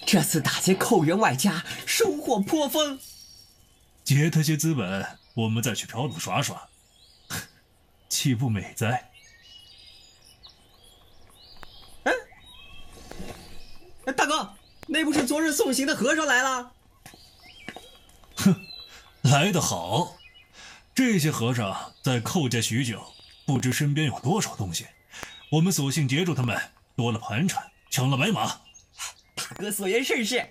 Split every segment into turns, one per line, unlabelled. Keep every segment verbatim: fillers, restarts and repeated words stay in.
这次打劫寇员外家，收获颇丰。
劫他些资本，我们再去嫖赌耍耍，岂不美哉？
哎，大哥，那不是昨日送行的和尚来了？
哼，来得好！这些和尚在寇家许久，不知身边有多少东西。我们索性截住他们，夺了盘缠，抢了白马。
大哥所言甚是。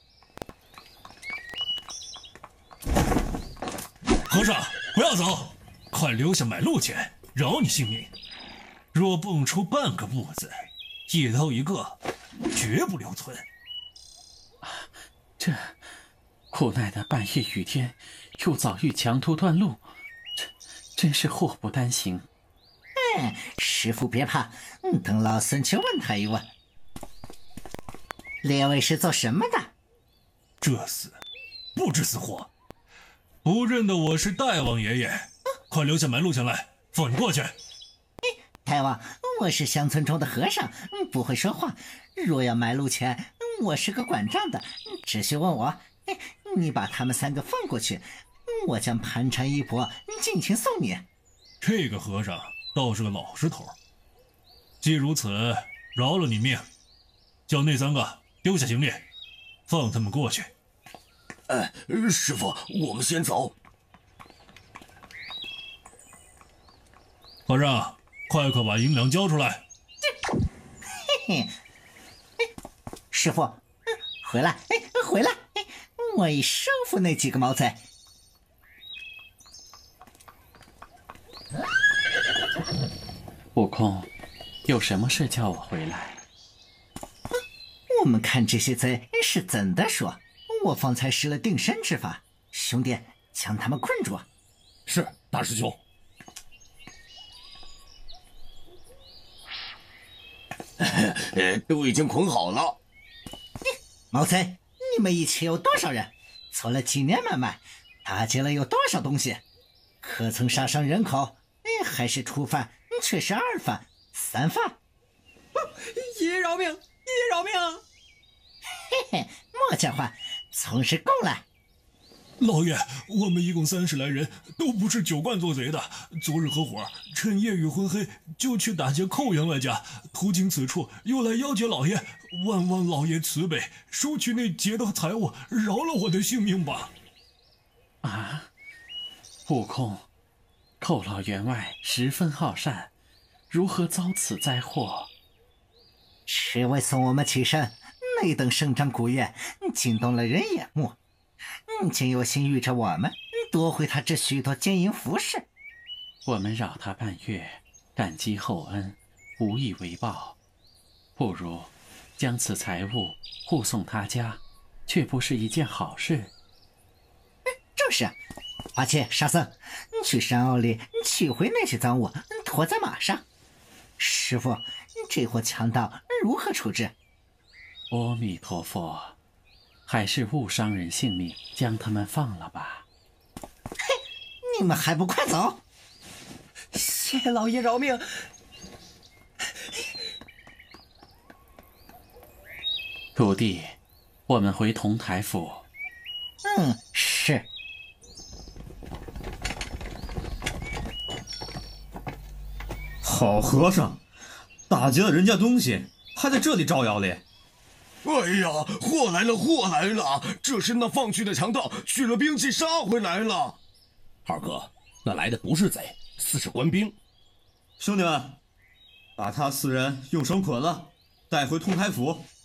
和尚，不要走，快留下买路钱，饶你性命。若蹦出半个步子，一刀一个，绝不留存。
这无奈的半夜雨天，又遭遇强途断路，真真是祸不单行。
哎，师傅别怕，等老孙去问他一问。列位是做什么的？
这厮不知死活，不认得我是大王爷爷，快留下买路钱来，放你过去。
大王，我是乡村中的和尚，不会说话。若要买路钱，我是个管账的，只需问我。你把他们三个放过去，我将盘缠一拨，尽情送你。
这个和尚倒是个老实头，既如此，饶了你命。叫那三个丢下行李，放他们过去。
哎，师傅，我们先走。
和尚，快快把银两交出来。
嘿嘿，师傅，回来，回来，我已收服那几个毛贼。
悟空，有什么事叫我回来？
我们看这些贼是怎的说？我方才施了定身之法，兄弟，将他们困住。
是，大师兄。呃，都已经捆好了。
毛贼，你们一起有多少人？做了几年买卖？打劫了有多少东西？可曾杀伤人口？还是初犯，却是二犯、三犯？
爷爷饶命！爷爷饶命！
嘿嘿，莫讲话，从实供来。
老爷，我们一共三十来人，都不是酒惯做贼的。昨日合伙，趁夜雨昏黑，就去打劫寇员外家。途经此处，又来邀劫老爷，万望老爷慈悲，收取那劫的财物，饶了我的性命吧。
啊，悟空，寇老员外十分好善，如何遭此灾祸？
是为送我们起身，那等盛张古乐，惊动了人眼目。竟有心遇着我们，夺回他这许多金银服饰。
我们扰他半月，感激厚恩，无以为报，不如将此财物护送他家，却不是一件好事。
正是，花切、沙僧，去山坳里取回那些赃物，驮在马上。师傅，这伙强盗如何处置？
阿弥陀佛，还是勿伤人性命，将他们放了吧。
嘿，你们还不快走！
谢老爷饶命！
徒弟，我们回同台府。
嗯，是。
好和尚，打劫了人家东西，还在这里招摇哩！
哎呀，祸来了，祸来了！这是那放去的强盗取了兵器杀回来了。二哥，那来的不是贼，似是官兵。
兄弟们，把他四人用绳捆了，带回通台府。